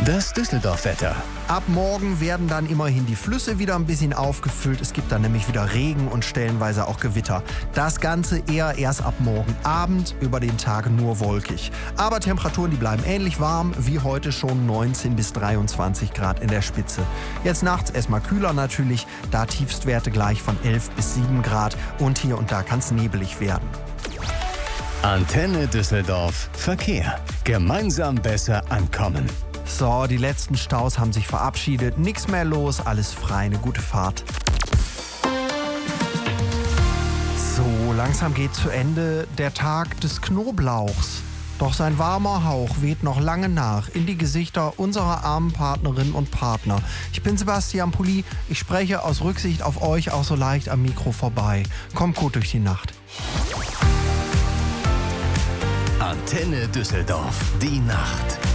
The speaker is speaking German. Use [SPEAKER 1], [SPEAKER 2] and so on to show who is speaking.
[SPEAKER 1] Das Düsseldorf-Wetter.
[SPEAKER 2] Ab morgen werden dann immerhin die Flüsse wieder ein bisschen aufgefüllt. Es gibt dann nämlich wieder Regen und stellenweise auch Gewitter. Das Ganze eher erst ab morgen Abend, über den Tag nur wolkig. Aber Temperaturen, die bleiben ähnlich warm wie heute schon, 19 bis 23 Grad in der Spitze. Jetzt nachts erstmal kühler natürlich, da Tiefstwerte gleich von 11 bis 7 Grad und hier und da kann es nebelig werden.
[SPEAKER 1] Antenne Düsseldorf. Verkehr. Gemeinsam besser ankommen.
[SPEAKER 2] So, die letzten Staus haben sich verabschiedet. Nichts mehr los, alles frei, eine gute Fahrt. So, langsam geht zu Ende der Tag des Knoblauchs. Doch sein warmer Hauch weht noch lange nach in die Gesichter unserer armen Partnerinnen und Partner. Ich bin Sebastian Pulli, ich spreche aus Rücksicht auf euch auch so leicht am Mikro vorbei. Kommt gut durch die Nacht.
[SPEAKER 1] Antenne Düsseldorf. Die Nacht.